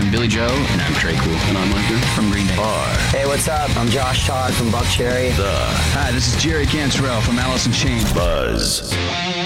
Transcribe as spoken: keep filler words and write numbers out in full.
I'm Billy Joe. And I'm Trey Cool. And I'm Mike from Green Day. Are. Hey, what's up? I'm Josh Todd from Buckcherry. The Hi, this is Jerry Cantrell from Alice in Chains. Buzz.